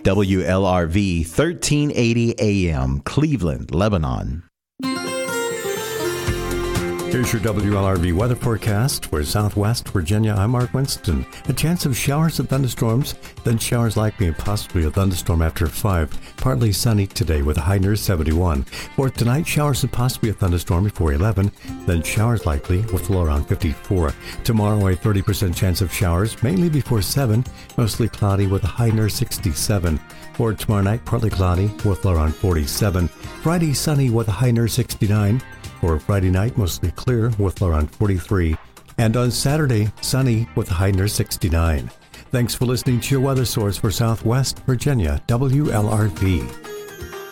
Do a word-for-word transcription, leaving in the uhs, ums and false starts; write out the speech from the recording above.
W L R V, thirteen eighty A M, Cleveland, Lebanon. Here's your W L R V weather forecast for Southwest Virginia. I'm Mark Winston. A chance of showers and thunderstorms, then showers likely and possibly a thunderstorm after five. Partly sunny today with a high near seventy-one. For tonight, showers and possibly a thunderstorm before eleven, then showers likely with a low around fifty-four. Tomorrow, a thirty percent chance of showers, mainly before seven, mostly cloudy with a high near sixty-seven. For tomorrow night, partly cloudy with a low around forty-seven. Friday, sunny with a high near sixty-nine. For Friday night, mostly clear with around forty-three. And on Saturday, sunny with a high near sixty-nine. Thanks for listening to your weather source for Southwest Virginia, W L R V.